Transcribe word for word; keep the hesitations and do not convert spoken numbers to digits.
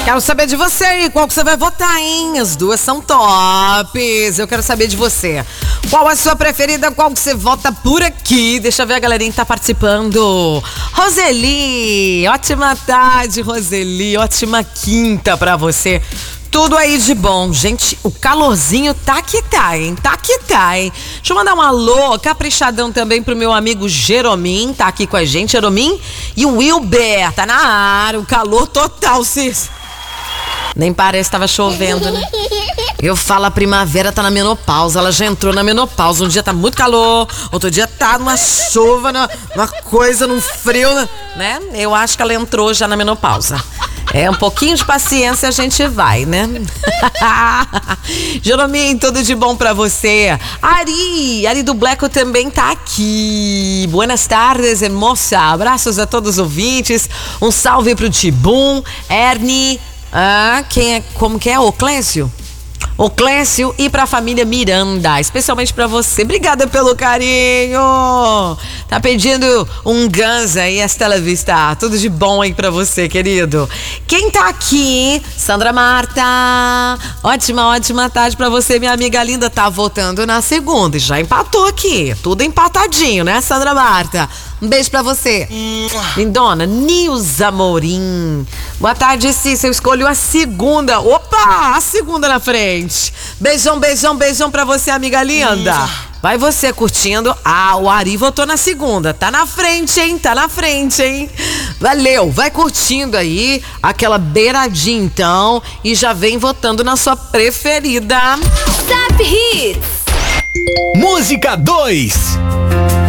Quero saber de você aí, qual que você vai votar, hein? As duas são tops. Eu quero saber de você. Qual a sua preferida? Qual que você vota por aqui? Deixa eu ver a galerinha que tá participando. Roseli, ótima tarde, Roseli. Ótima quinta pra você. Tudo aí de bom. Gente, o calorzinho tá que tá, hein? Tá que tá, hein? Deixa eu mandar um alô caprichadão também pro meu amigo Jeromim, tá aqui com a gente, Jeromim. E o Wilber, tá na área, o calor total, cis. Nem parece que tava chovendo, né? Eu falo, a primavera tá na menopausa, ela já entrou na menopausa. Um dia tá muito calor, outro dia tá numa chuva, numa coisa, num frio, né? Eu acho que ela entrou já na menopausa. É, um pouquinho de paciência a gente vai, né? Jeromim, tudo de bom pra você. Ari, Ari do Bleco também tá aqui. Buenas tardes, moça. Abraços a todos os ouvintes. Um salve pro Tibum, Ernie. Ah, quem é, como que é? O Clécio? O Clécio e pra família Miranda, especialmente pra você. Obrigada pelo carinho. Tá pedindo um Ganza aí, esta vista. Tudo de bom aí pra você, querido. Quem tá aqui? Sandra Marta. Ótima, ótima tarde pra você, minha amiga linda. Tá votando na segunda e já empatou aqui. Tudo empatadinho, né, Sandra Marta? Um beijo pra você. Lindona, Nilza Morim. Boa tarde, Cícero. Eu escolho a segunda. Opa, a segunda na frente. Beijão, beijão, beijão pra você, amiga linda. Vai você curtindo. Ah, o Ari votou na segunda. Tá na frente, hein? Tá na frente, hein? Valeu. Vai curtindo aí aquela beiradinha, então. E já vem votando na sua preferida. Zap Hits. Música dois.